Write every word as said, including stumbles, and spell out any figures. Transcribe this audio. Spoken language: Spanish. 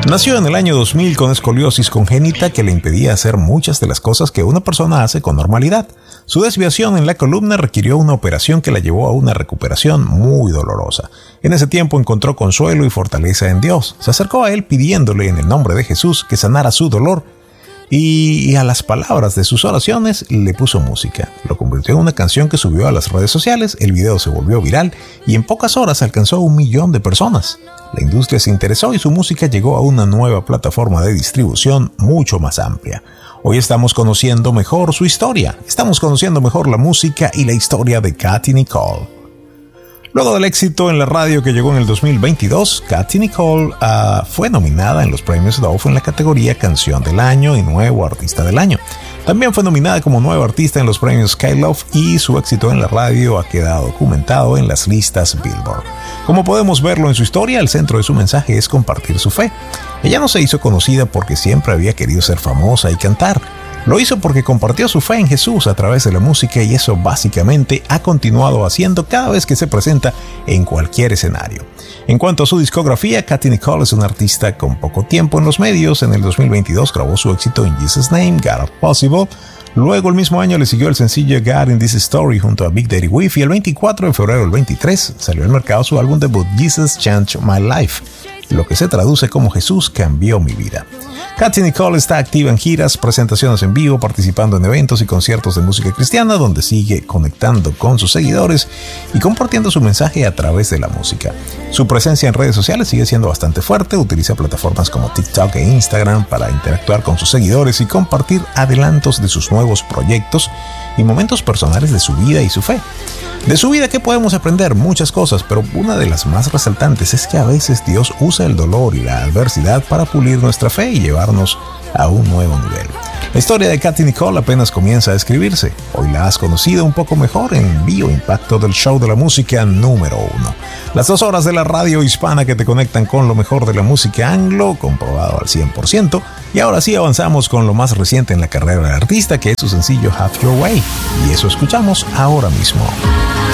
Nació en el año dos mil con escoliosis congénita que le impedía hacer muchas de las cosas que una persona hace con normalidad. Su desviación en la columna requirió una operación que la llevó a una recuperación muy dolorosa. En ese tiempo encontró consuelo y fortaleza en Dios. Se acercó a él pidiéndole en el nombre de Jesús que sanara su dolor y a las palabras de sus oraciones le puso música. Lo convirtió en una canción que subió a las redes sociales, el video se volvió viral y en pocas horas alcanzó un millón de personas. La industria se interesó y su música llegó a una nueva plataforma de distribución mucho más amplia. Hoy estamos conociendo mejor su historia, estamos conociendo mejor la música y la historia de Katy Nicole. Luego del éxito en la radio que llegó en el dos mil veintidós, Katy Nicole uh, fue nominada en los premios Dove en la categoría Canción del Año y Nuevo Artista del Año. También fue nominada como Nuevo Artista en los premios Skylove y su éxito en la radio ha quedado documentado en las listas Billboard. Como podemos verlo en su historia, el centro de su mensaje es compartir su fe. Ella no se hizo conocida porque siempre había querido ser famosa y cantar. Lo hizo porque compartió su fe en Jesús a través de la música y eso básicamente ha continuado haciendo cada vez que se presenta en cualquier escenario. En cuanto a su discografía, Katy Nicole es una artista con poco tiempo en los medios. En el dos mil veintidós grabó su éxito en Jesus' Name, God Possible. Luego el mismo año le siguió el sencillo God in This Story junto a Big Daddy Weave y el veinticuatro de febrero del veintitrés salió al mercado su álbum debut Jesus Changed My Life, lo que se traduce como Jesús cambió mi vida. Katy Nicole está activa en giras, presentaciones en vivo, participando en eventos y conciertos de música cristiana, donde sigue conectando con sus seguidores y compartiendo su mensaje a través de la música. Su presencia en redes sociales sigue siendo bastante fuerte, utiliza plataformas como TikTok e Instagram para interactuar con sus seguidores y compartir adelantos de sus nuevos proyectos y momentos personales de su vida y su fe. De su vida, ¿qué podemos aprender? Muchas cosas, pero una de las más resaltantes es que a veces Dios usa el dolor y la adversidad para pulir nuestra fe y llevarnos a un nuevo nivel. La historia de Katy Nicole apenas comienza a escribirse. Hoy la has conocido un poco mejor en Bio Impacto del show de la música número uno. Las dos horas de la radio hispana que te conectan con lo mejor de la música anglo, comprobado al cien por ciento. Y ahora sí avanzamos con lo más reciente en la carrera del artista, que es su sencillo Have Your Way. Y eso escuchamos ahora mismo.